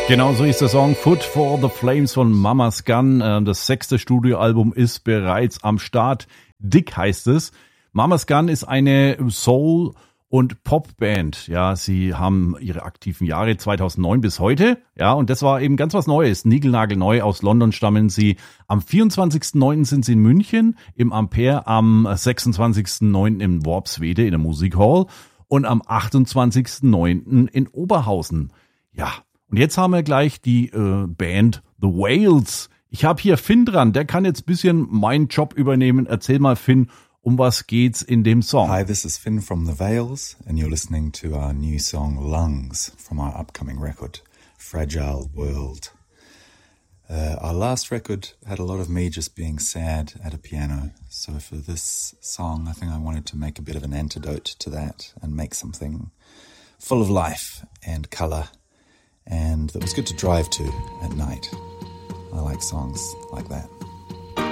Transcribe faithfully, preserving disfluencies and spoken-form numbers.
Genau so ist der Song Foot for the Flames von Mama's Gun. Das sechste Studioalbum ist bereits am Start. Dick heißt es. Mama's Gun ist eine Soul- und Popband. Ja, sie haben ihre aktiven Jahre zweitausendneun bis heute. Ja, und das war eben ganz was Neues. Niegelnagelneu. Aus London stammen sie. Am vierundzwanzigsten neunten sind sie in München, im Ampere, am sechsundzwanzigsten neunten in Worpswede in der Music Hall und am achtundzwanzigsten neunten in Oberhausen. Ja. Und jetzt haben wir gleich die äh, Band The Whales. Ich habe hier Finn dran, der kann jetzt ein bisschen meinen Job übernehmen. Erzähl mal, Finn, um was geht's in dem Song? Hi, this is Finn from The Whales and you're listening to our new song Lungs from our upcoming record, Fragile World. Uh, our last record had a lot of me just being sad at a piano. So for this song, I think I wanted to make a bit of an antidote to that and make something full of life and colour. And that was good to drive to at night. I like songs like that.